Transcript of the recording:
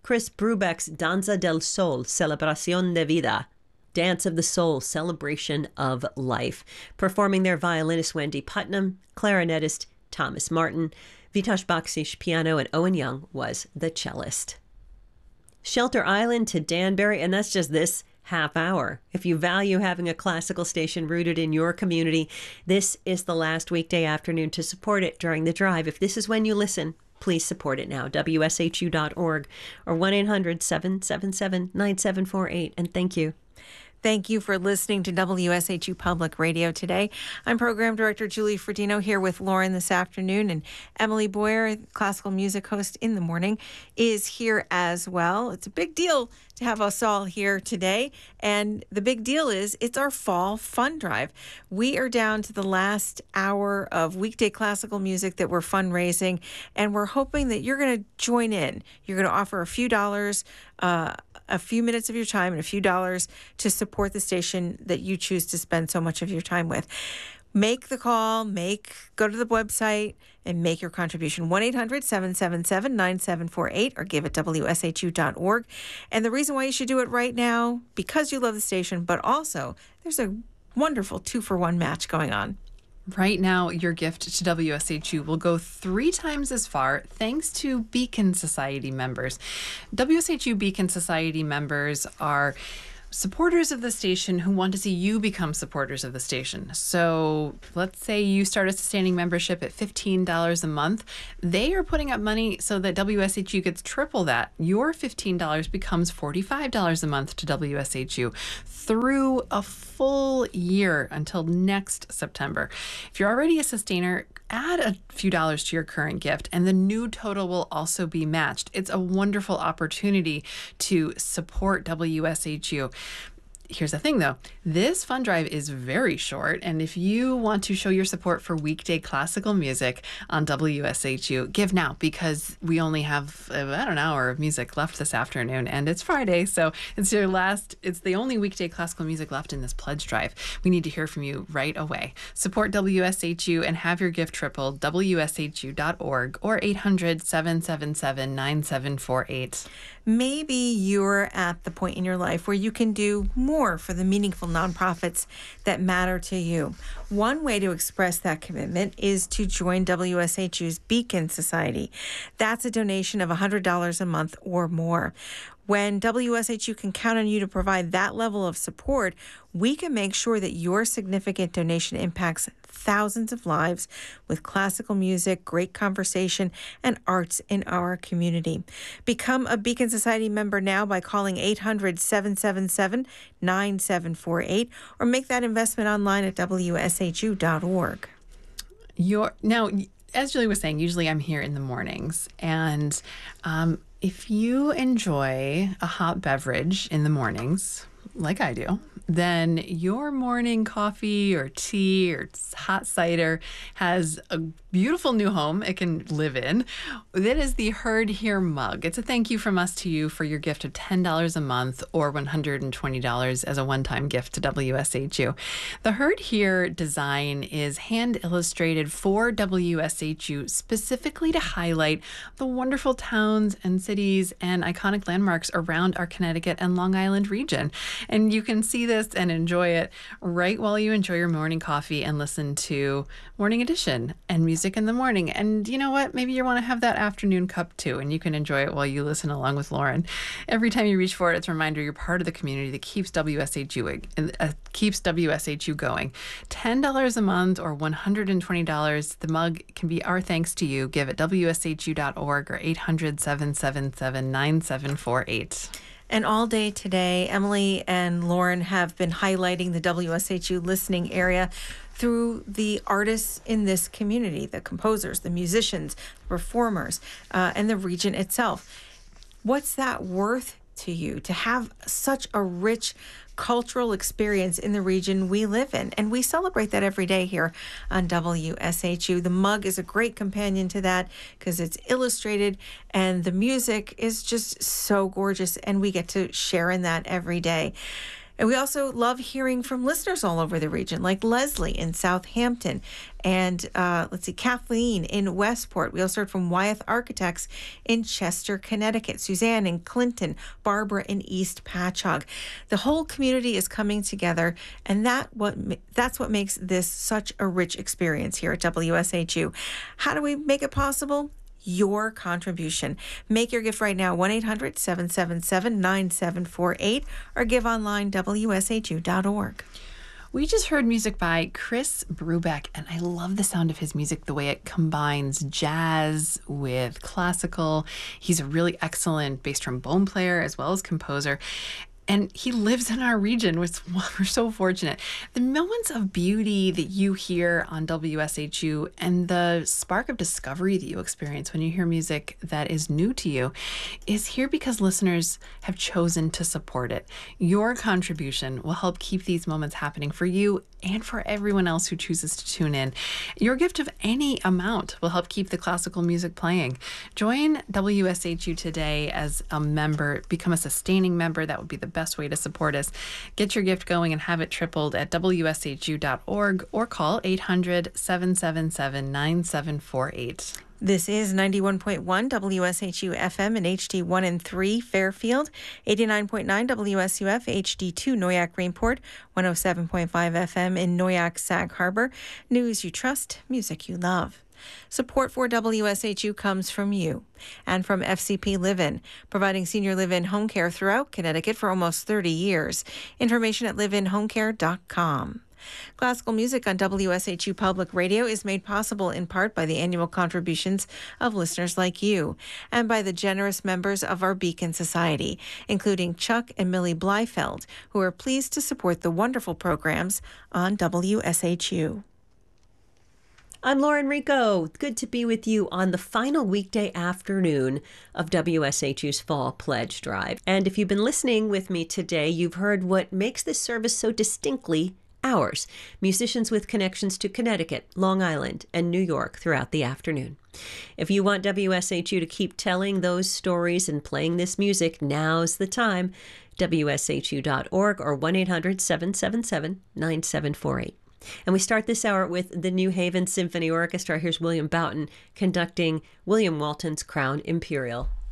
Chris Brubeck's Danza del Sol, Celebración de Vida, Dance of the Soul, Celebration of Life. Performing their violinist Wendy Putnam, clarinetist Thomas Martin, Vitosh Bakshish piano, and Owen Young was the cellist. Shelter Island to Danbury, and that's just this half hour. If you value having a classical station rooted in your community, this is the last weekday afternoon to support it during the drive. If this is when you listen, please support it now. WSHU.org or 1-800-777-9748. And thank you. Thank you for listening to WSHU Public Radio today. I'm Program Director Julie Frodino here with Lauren this afternoon, and Emily Boyer, classical music host in the morning, is here as well. It's a big deal to have us all here today, and the big deal is it's our fall fund drive. We are down to the last hour of weekday classical music that we're fundraising, and we're hoping that you're going to join in. You're going to offer a few dollars, a few minutes of your time and a few dollars to support the station that you choose to spend so much of your time with. Make the call, go to the website and make your contribution. 1-800-777-9748 or give at WSHU.org. And the reason why you should do it right now, because you love the station, but also there's a wonderful 2-for-1 match going on. Right now, your gift to WSHU will go 3 times as far thanks to Beacon Society members. WSHU Beacon Society members are supporters of the station who want to see you become supporters of the station. So let's say you start a sustaining membership at $15 a month. They are putting up money so that WSHU gets triple that. Your $15 becomes $45 a month to WSHU through a full year until next September. If you're already a sustainer, add a few dollars to your current gift, and the new total will also be matched. It's a wonderful opportunity to support WSHU. Here's the thing, though. This fund drive is very short, and if you want to show your support for weekday classical music on WSHU, give now, because we only have about an hour of music left this afternoon, and it's Friday, so it's the only weekday classical music left in this pledge drive. We need to hear from you right away. Support WSHU and have your gift tripled. WSHU.org or 800-777-9748. Maybe you're at the point in your life where you can do more for the meaningful nonprofits that matter to you. One way to express that commitment is to join WSHU's Beacon Society. That's a donation of $100 a month or more. When WSHU can count on you to provide that level of support, we can make sure that your significant donation impacts thousands of lives with classical music, great conversation, and arts in our community. Become a Beacon Society member now by calling 800-777-9748 or make that investment online at WSHU.org. Now, as Julie was saying, usually I'm here in the mornings, and if you enjoy a hot beverage in the mornings, like I do, then your morning coffee or tea or hot cider has a beautiful new home it can live in. That is the Heard Here mug. It's a thank you from us to you for your gift of $10 a month or $120 as a one-time gift to WSHU. The Heard Here design is hand illustrated for WSHU specifically to highlight the wonderful towns and cities and iconic landmarks around our Connecticut and Long Island region. And you can see this and enjoy it right while you enjoy your morning coffee and listen to Morning Edition and music in the morning. And you know what? Maybe you want to have that afternoon cup too, and you can enjoy it while you listen along with Lauren. Every time you reach for it, it's a reminder you're part of the community that keeps WSHU going. $10 a month or $120. The mug can be our thanks to you. Give at WSHU.org or 800-777-9748. And all day today, Emily and Lauren have been highlighting the WSHU listening area through the artists in this community, the composers, the musicians, the performers, and the region itself. What's that worth to you to have such a rich cultural experience in the region we live in? And we celebrate that every day here on WSHU. The mug is a great companion to that because it's illustrated and the music is just so gorgeous, and we get to share in that every day. And we also love hearing from listeners all over the region, like Leslie in Southampton and Kathleen in Westport. We also heard from Wyeth Architects in Chester, Connecticut, Suzanne in Clinton, Barbara in East Patchogue. The whole community is coming together, and that's what makes this such a rich experience here at WSHU. How do we make it possible? Your contribution. Make your gift right now, 1-800-777-9748, or give online, wshu.org. We just heard music by Chris Brubeck, and I love the sound of his music, the way it combines jazz with classical. He's a really excellent bass trombone player as well as composer. And he lives in our region, which we're so fortunate. The moments of beauty that you hear on WSHU and the spark of discovery that you experience when you hear music that is new to you is here because listeners have chosen to support it. Your contribution will help keep these moments happening for you and for everyone else who chooses to tune in. Your gift of any amount will help keep the classical music playing. Join WSHU today as a member. Become a sustaining member. That would be the best way to support us. Get your gift going and have it tripled at wshu.org or call 800-777-9748. This is 91.1 WSHU FM and HD1 and 3 Fairfield, 89.9 WSUF HD2 Noyak Greenport, 107.5 FM in Noyak Sag Harbor. News you trust, music you love. Support for WSHU comes from you and from FCP Live-In, providing senior live-in home care throughout Connecticut for almost 30 years. Information at liveinhomecare.com. Classical music on WSHU Public Radio is made possible in part by the annual contributions of listeners like you and by the generous members of our Beacon Society, including Chuck and Millie Bleifeld, who are pleased to support the wonderful programs on WSHU. I'm Lauren Rico. Good to be with you on the final weekday afternoon of WSHU's Fall Pledge Drive. And if you've been listening with me today, you've heard what makes this service so distinctly ours. Musicians with connections to Connecticut, Long Island, and New York throughout the afternoon. If you want WSHU to keep telling those stories and playing this music, now's the time. WSHU.org or 1-800-777-9748. And we start this hour with the New Haven Symphony Orchestra. Here's William Boughton conducting William Walton's Crown Imperial.